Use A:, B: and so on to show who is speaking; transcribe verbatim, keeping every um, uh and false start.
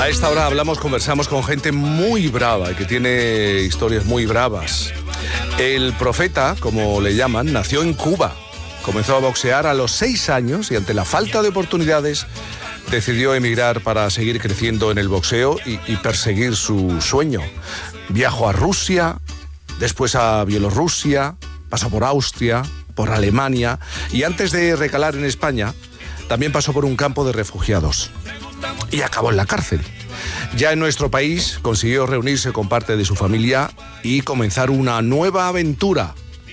A: A esta hora hablamos, conversamos con gente muy brava y que tiene historias muy bravas. El Profeta, como le llaman, nació en Cuba. Comenzó a boxear a los seis años y ante la falta de oportunidades decidió emigrar para seguir creciendo en el boxeo y, y perseguir su sueño. Viajó a Rusia, después a Bielorrusia, pasó por Austria, por Alemania y antes de recalar en España también pasó por un campo de refugiados y acabó en la cárcel. Ya en nuestro país consiguió reunirse con parte de su familia y comenzar una nueva aventura.